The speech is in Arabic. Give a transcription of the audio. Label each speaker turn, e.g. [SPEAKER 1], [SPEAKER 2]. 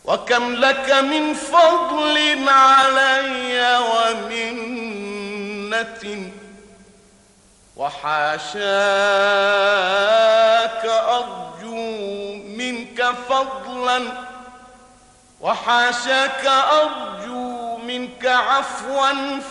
[SPEAKER 1] وكم لك من فضل علي ومنة، وحاشاك أرجو منك فضلا، وحاشاك أرجو منك عفوا